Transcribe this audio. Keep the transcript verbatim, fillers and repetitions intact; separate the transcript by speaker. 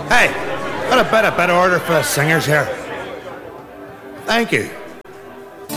Speaker 1: Hey, got a bit of better order for the singers here. Thank you.